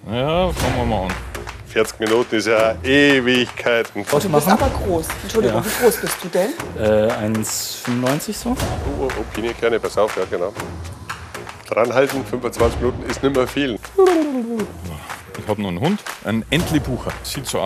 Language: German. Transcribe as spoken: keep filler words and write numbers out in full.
Ja, fangen wir mal an. vierzig Minuten ist ja Ewigkeiten. Oh, du bist aber groß. Entschuldigung, Ja. wie groß bist du denn? Äh, eins Komma fünfundneunzig so. Oh, oh, Pinienkerne, pass auf, ja genau. Dranhalten, fünfundzwanzig Minuten ist nicht mehr viel. Ich habe noch einen Hund, einen Entlebucher. Sieht so aus.